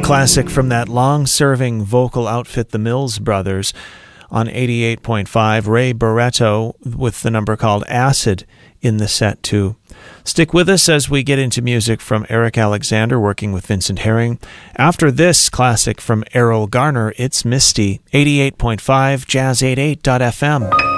classic from that long-serving vocal outfit, the Mills Brothers, on 88.5. Ray Barretto with the number called Acid in the set too. Stick with us as we get into music from Eric Alexander working with Vincent Herring. After this classic from Errol Garner, it's Misty, 88.5 Jazz 88.fm.